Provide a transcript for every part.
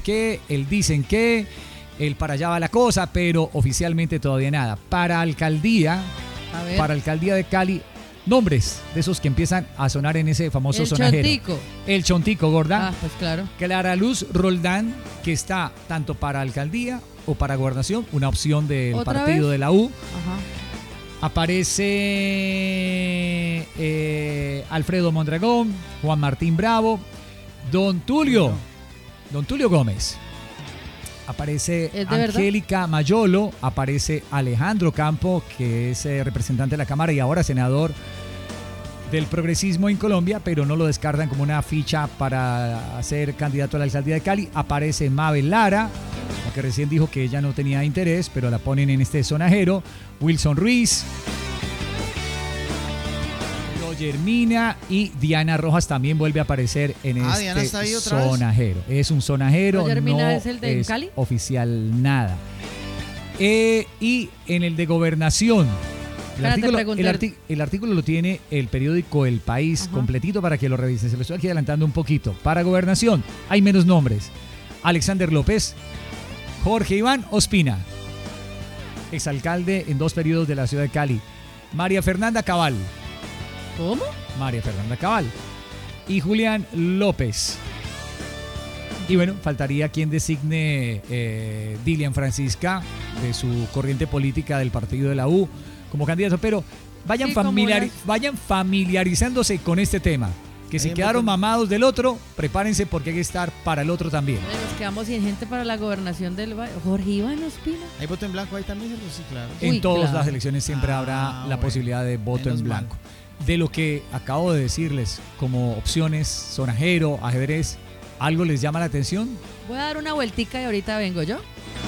que, el dicen que, el para allá va la cosa, pero oficialmente todavía nada. Para alcaldía de Cali, nombres de esos que empiezan a sonar en ese famoso sonajero. El Chontico, gorda. Ah, pues claro. Clara Luz Roldán, que está tanto para alcaldía o para gobernación, una opción del partido de la U. Ajá. Aparece Alfredo Mondragón, Juan Martín Bravo, Don Tulio Gómez. Aparece Angélica Mayolo, aparece Alejandro Campo, que es representante de la Cámara y ahora senador del progresismo en Colombia, pero no lo descartan como una ficha para ser candidato a la alcaldía de Cali. Aparece Mabel Lara, que recién dijo que ella no tenía interés, pero la ponen en este sonajero. Wilson Ruiz, Roger Mina y Diana Rojas también vuelve a aparecer en este sonajero. Es un sonajero, Roger Mina no es el de es Cali. Oficial nada. Y en el de gobernación, el artículo lo tiene el periódico El País completito para que lo revisen. Se lo estoy aquí adelantando un poquito. Para gobernación hay menos nombres. Alexander López, Jorge Iván Ospina, exalcalde en 2 periodos de la ciudad de Cali. María Fernanda Cabal. ¿Cómo? María Fernanda Cabal. Y Julián López. Y bueno, faltaría quien designe Dilian Francisca, de su corriente política del partido de la U, como candidato. Pero vayan familiarizándose con este tema. Que si quedaron mamados del otro, prepárense porque hay que estar para el otro también. Nos quedamos sin gente para la gobernación del Jorge Iván Ospina. ¿Hay voto en blanco ahí también? Sí, claro. En todas las elecciones siempre habrá la posibilidad de voto en blanco. De lo que acabo de decirles como opciones, sonajero, ajedrez, ¿algo les llama la atención? Voy a dar una vueltica y ahorita vengo yo.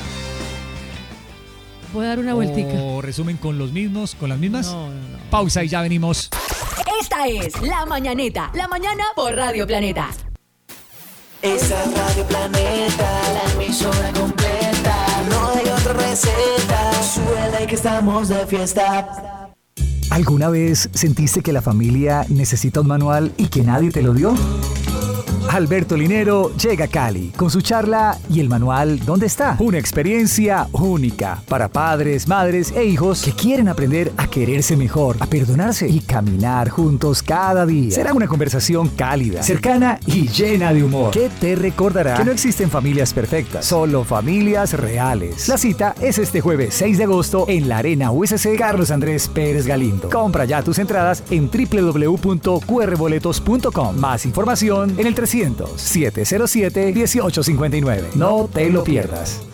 Voy a dar una vueltica. ¿O resumen con los mismos, con las mismas? No. Pausa y ya venimos. Esta es La Mañaneta, la mañana por Radio Planeta. Esa es Radio Planeta, la emisora completa. No hay otra receta, suele que estamos de fiesta. ¿Alguna vez sentiste que la familia necesita un manual y que nadie te lo dio? Alberto Linero llega a Cali con su charla ¿Y el manual dónde está? Una experiencia única para padres, madres e hijos que quieren aprender a quererse mejor, a perdonarse y caminar juntos cada día. Será una conversación cálida, cercana y llena de humor que te recordará que no existen familias perfectas, solo familias reales. La cita es este jueves 6 de agosto en la Arena USC Carlos Andrés Pérez Galindo. Compra ya tus entradas en www.qrboletos.com. Más información en el 300-707-1859. No te lo pierdas.